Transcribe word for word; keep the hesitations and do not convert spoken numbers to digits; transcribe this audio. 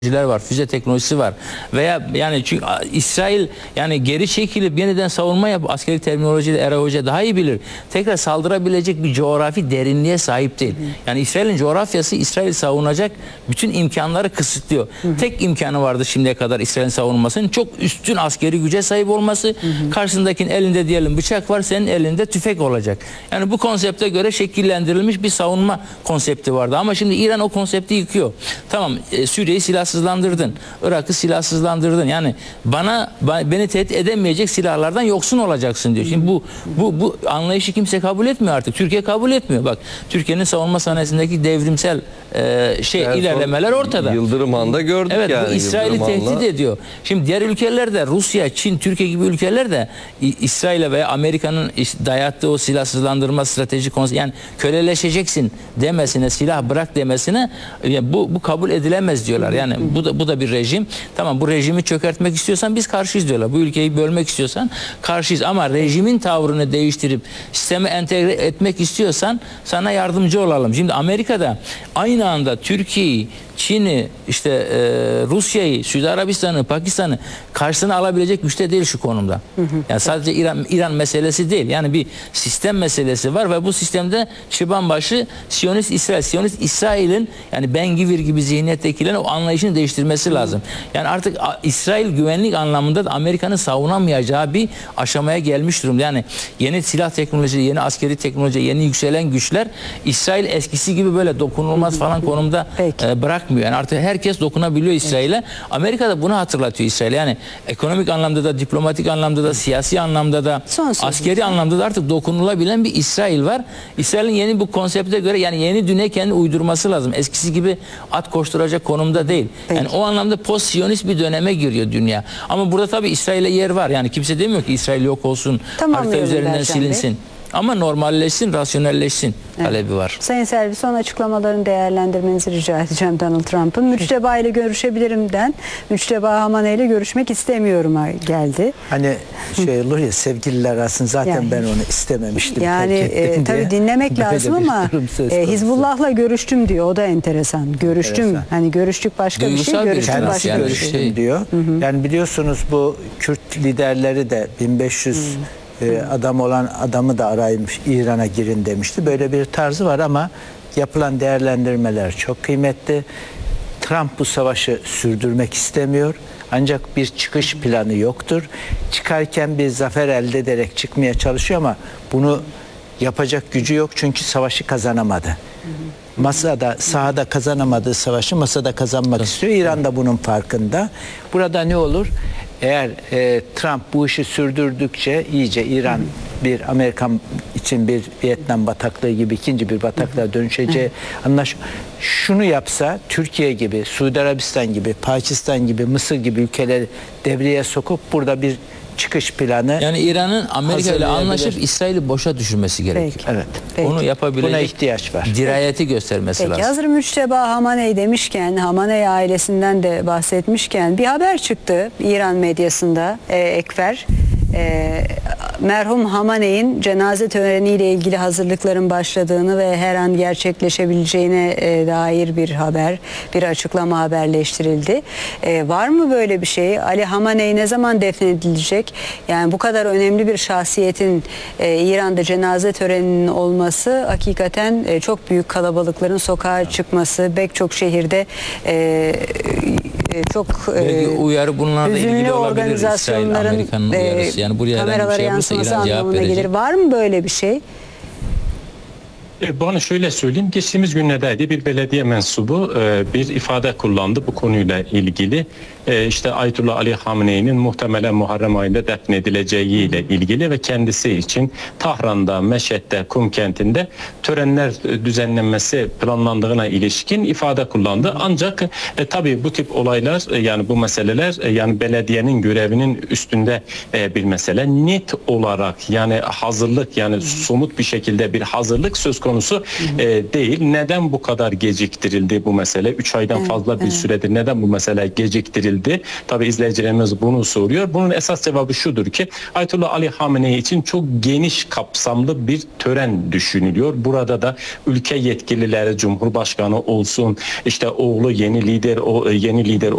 var, füze teknolojisi var veya yani çünkü İsrail yani geri çekilip yeniden savunma yap, askeri terminolojiyle Eray Hoca daha iyi bilir. Tekrar saldırabilecek bir coğrafi derinliğe sahip değil. Yani İsrail'in coğrafyası İsrail savunacak bütün imkanları kısıtlıyor. Hı hı. Tek imkanı vardı şimdiye kadar İsrail'in savunmasının çok üstün askeri güce sahip olması. Hı hı. Karşısındakinin elinde diyelim bıçak var, senin elinde tüfek olacak. Yani bu konsepte göre şekillendirilmiş bir savunma konsepti vardı ama şimdi İran o konsepti yıkıyor. Tamam, e, Suriye'yi silahsızlandırdın. Irak'ı silahsızlandırdın. Yani bana beni tehdit edemeyecek silahlardan yoksun olacaksın diyor. Şimdi bu bu bu anlayışı kimse kabul etmiyor artık. Türkiye kabul etmiyor. Bak, Türkiye'nin savunma sanayisindeki devrimsel e, şey en ilerlemeler ortada. Yıldırım Han'da gördük evet, yani. Bu İsrail'i tehdit ediyor. Şimdi diğer ülkeler de, Rusya, Çin, Türkiye gibi ülkeler de İsrail'e veya Amerika'nın dayattığı o silahsızlandırma strateji konusu, yani köleleşeceksin demesine, silah bırak demesine yani bu bu kabul edilemez diyorlar. Yani bu da bu da bir rejim. Tamam, bu rejimi çökertmek istiyorsan biz karşıyız diyorlar. Bu ülkeyi bölmek istiyorsan karşıyız ama rejimin tavrını değiştirip sisteme entegre etmek istiyorsan sana yardımcı olalım. Şimdi Amerika'da aynı anda Türkiye'yi, Çin'i, işte e, Rusya'yı, Suudi Arabistan'ı, Pakistan'ı karşısına alabilecek güçte değil şu konumda. Hı hı. Yani sadece İran İran meselesi değil. Yani bir sistem meselesi var ve bu sistemde çıban başı Siyonist İsrail. Siyonist İsrail'in yani Ben Gvir gibi zihniyettekilerin o anlayışını değiştirmesi hı. lazım. Yani artık İsrail güvenlik anlamında da Amerika'nın savunamayacağı bir aşamaya gelmiş durumda. Yani yeni silah teknoloji, yeni askeri teknoloji, yeni yükselen güçler İsrail eskisi gibi böyle dokunulmaz falan konumda e, bırakmıyor. Yani artık herkes dokunabiliyor İsrail'e. Amerika da bunu hatırlatıyor İsrail'e. Yani ekonomik anlamda da, diplomatik anlamda da, siyasi anlamda da, Sonsuz. askeri anlamda da artık dokunulabilen bir İsrail var. İsrail'in yeni bu konsepte göre yani yeni dünya kendi uydurması lazım. Eskisi gibi at koşturacak konumda değil. Peki. Yani o anlamda post-siyonist bir döneme giriyor dünya. Ama burada tabii İsrail'e yer var. Yani kimse demiyor ki İsrail yok olsun, tamam, harita üzerinden silinsin. Bey. Ama normalleşsin, rasyonelleşsin evet. talebi var. Sayın Selvi, son açıklamalarını değerlendirmenizi rica edeceğim Donald Trump'ın. Müçteba ile görüşebilirimden Müçteba Hamaney ile görüşmek istemiyorum geldi. Hani şey olur ya, sevgililer arasında zaten yani, ben onu istememiştim. Yani e, tabii dinlemek lazım ama e, Hizbullah'la görüştüm diyor. O da enteresan. Görüştüm. Enteresan. Hani görüştük başka Duygusal bir şey, görüştük bir başka yani bir şey. şey diyor. Hı hı. Yani biliyorsunuz bu Kürt liderleri de bin beş yüz hı. adam olan adamı da araymış, İran'a girin demişti. Böyle bir tarzı var ama yapılan değerlendirmeler çok kıymetli. Trump bu savaşı sürdürmek istemiyor. Ancak bir çıkış planı yoktur. Çıkarken bir zafer elde ederek çıkmaya çalışıyor ama bunu yapacak gücü yok çünkü savaşı kazanamadı. Masada, sahada kazanamadığı savaşı masada kazanmak istiyor. İran da bunun farkında. Burada ne olur? Eğer e, Trump bu işi sürdürdükçe iyice İran bir Amerikan için bir Vietnam bataklığı gibi ikinci bir bataklığa dönüşeceği anlaşılıyor. Şunu yapsa Türkiye gibi, Suudi Arabistan gibi, Pakistan gibi, Mısır gibi ülkeleri devreye sokup burada bir çıkış planı. Yani İran'ın Amerika ile anlaşıp İsrail'i boşa düşürmesi gerekiyor. Peki. Evet. Peki. Onu yapabilecek buna ihtiyaç var. Dirayeti göstermesi Peki, lazım. hazır Müçteba Hamaney demişken, Hamaney ailesinden de bahsetmişken bir haber çıktı İran medyasında, e, Ekfer. E, merhum Hamaney'in cenaze töreniyle ilgili hazırlıkların başladığını ve her an gerçekleşebileceğine e, dair bir haber, bir açıklama haberleştirildi. E, var mı böyle bir şey? Ali Hamaney ne zaman defnedilecek? Yani bu kadar önemli bir şahsiyetin e, İran'da cenaze töreninin olması hakikaten e, çok büyük kalabalıkların sokağa çıkması, pek çok şehirde e, çok belki uyarı bunlarla ilgili olabilir. İsrail, Amerika'nın uyarısı. Yani buraya kameralara şey yansıması anlamına gelir. Var mı böyle bir şey? Bana şöyle söyleyeyim, geçtiğimiz günlerdeydi bir belediye mensubu bir ifade kullandı bu konuyla ilgili. İşte Ayetullah Ali Hamenei'nin muhtemelen Muharrem ayında defnedileceği ile ilgili ve kendisi için Tahran'da, Meşhed'de, Kum kentinde törenler düzenlenmesi planlandığına ilişkin ifade kullandı. Ancak e, tabii bu tip olaylar yani bu meseleler yani belediyenin görevinin üstünde e, bir mesele. Net olarak yani hazırlık yani somut bir şekilde bir hazırlık söz konusu e, değil. Neden bu kadar geciktirildi bu mesele? üç aydan evet, fazla bir evet. süredir neden bu mesele geciktirildi? Tabii izleyicilerimiz bunu soruyor. Bunun esas cevabı şudur ki Ayetullah Ali Hamenei için çok geniş kapsamlı bir tören düşünülüyor. Burada da ülke yetkilileri, Cumhurbaşkanı olsun, işte oğlu yeni lider, o yeni lider